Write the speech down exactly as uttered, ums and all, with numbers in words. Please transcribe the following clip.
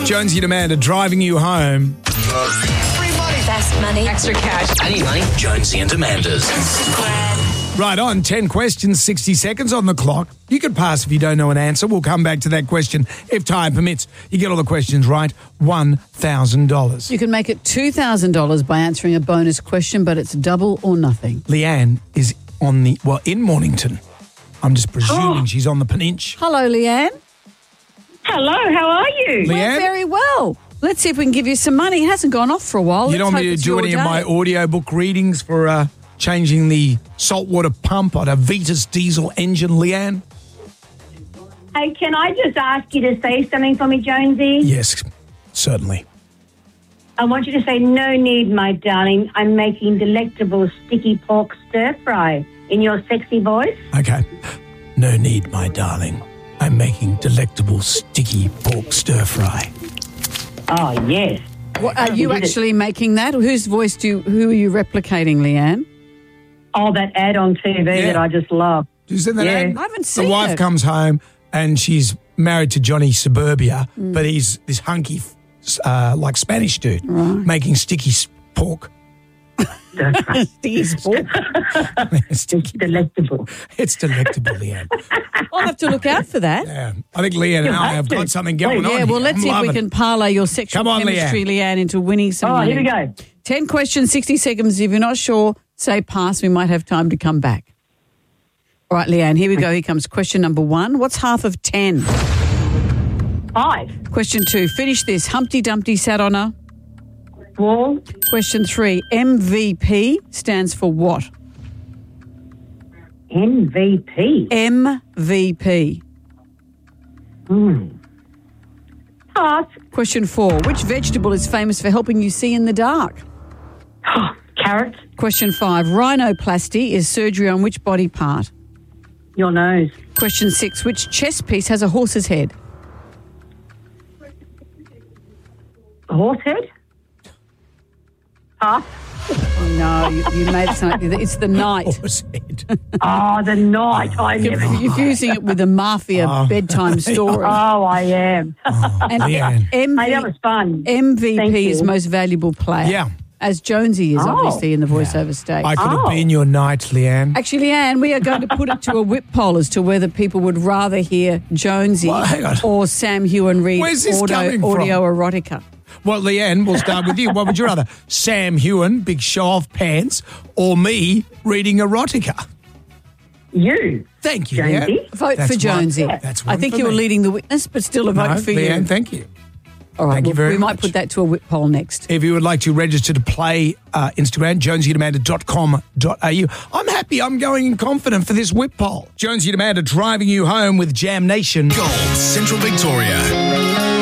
Jonesy and Amanda driving you home. Free money. Best money. Extra cash. I need money. Jonesy and Amanda's. Right on, ten questions, sixty seconds on the clock. You could pass if you don't know an answer. We'll come back to that question if time permits. You get all the questions right, one thousand dollars. You can make it two thousand dollars by answering a bonus question, but it's double or nothing. Leanne is on the, well, in Mornington. I'm just presuming Oh. she's on the Peninsula. Hello, Leanne. Hello, how are you? Leanne? We're very well. Let's see if we can give you some money. It hasn't gone off for a while. You don't Let's want me hope to it's do your any of day. my audiobook readings for uh, changing the saltwater pump on a Vitas diesel engine, Leanne? Hey, can I just ask you to say something for me, Jonesy? Yes, certainly. I want you to say, no need, my darling. I'm making delectable sticky pork stir fry in your sexy voice. Okay. No need, my darling. I'm making delectable sticky pork stir fry. Oh, yes. What, are you You did it. actually making that? Whose voice do you, who are you replicating, Leanne? Oh, that ad on T V Yeah. that I just love. Do you see that Yeah. ad? I haven't The seen wife it. comes home and she's married to Johnny Suburbia, Mm. but he's this hunky, uh, like Spanish dude, making sticky s- pork. Stir fry. Sticky It's delectable. It's delectable, Leanne. I'll have to look out for that. Yeah. I think Leanne and I have got something going on. Yeah, well, here. let's I'm see if we loving can it. parlay your sexual Come on, chemistry, Leanne. into winning some Oh, money. here we go. Ten questions, sixty seconds. If you're not sure, say pass. We might have time to come back. All right, Leanne, here we go. Here comes question number one. What's half of ten? Five. Question two. Finish this. Humpty Dumpty sat on a... Wall. Question three. M V P stands for what? M V P. M V P. Pass. Question four. Which vegetable is famous for helping you see in the dark? Oh, carrots. Question five. Rhinoplasty is surgery on which body part? Your nose. Question six. Which chess piece has a horse's head? A horse head. Pass. No, you, you made something. It's the knight. Horse head. Oh, the night. I You're never. confusing it with a mafia Oh. bedtime story. Oh, I am. And Leanne. M V Hey, that was fun. M V Thank P is you. most valuable player. Yeah. As Jonesy is Oh. obviously in the voiceover stage. I could have Oh. been your knight, Leanne. Actually, Leanne, we are going to put it to a whip poll as to whether people would rather hear Jonesy Well, hang on. or Sam Hewen read Where's this audio, coming from? audio erotica. Well, Leanne, we'll start with you. What would you rather? Sam Hewen, big show-off pants, or me reading erotica? You. Thank you, Jonesy. Leanne. Vote That's for one- Jonesy. That's I one think for you were me. leading the witness, but still a vote No, for Leanne, you. thank you. All right, thank you well, very we might much. put that to a whip poll next. If you would like to register to play uh, Instagram, jonesy and amanda dot com dot a u. I'm happy I'm going in confident for this whip poll. Jonesy and Amanda driving you home with Jam Nation. Gold, Central Victoria.